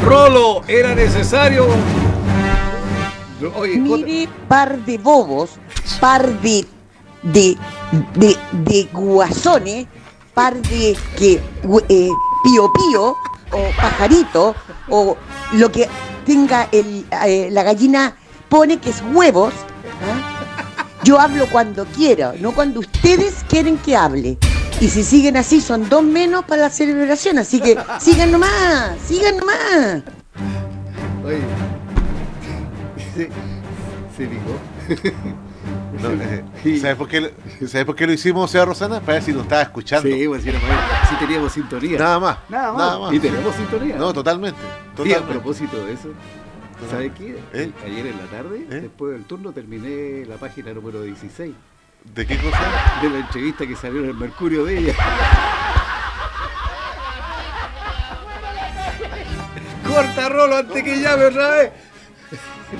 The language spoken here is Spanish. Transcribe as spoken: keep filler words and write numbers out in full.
Rolo, era necesario. Oye, Mire, par de bobos, par de, de, de, de guasones, par de que eh, pío pío, o pajarito, o lo que tenga el, eh, la gallina pone que es huevos. ¿Ah? Yo hablo cuando quiero, no cuando ustedes quieren que hable. Y si siguen así, son dos menos para la celebración. Así que sigan nomás, sigan nomás. Oye. Sí, sí, dijo. No, eh, ¿sabes, por qué, ¿Sabes por qué lo hicimos, señora Rosana? Para ver si nos estaba escuchando. Sí, pues, si, no, si teníamos sintonía. Nada más. Nada más. Nada más. Y tenemos sintonía. No, totalmente. Sí, totalmente. a propósito de eso, ¿sabes qué? ¿Eh? Ayer en la tarde, ¿Eh? después del turno, terminé la página número dieciséis ¿De qué cosa? de la entrevista que salió en el Mercurio de ella. Corta, Rolo, antes que llame otra vez.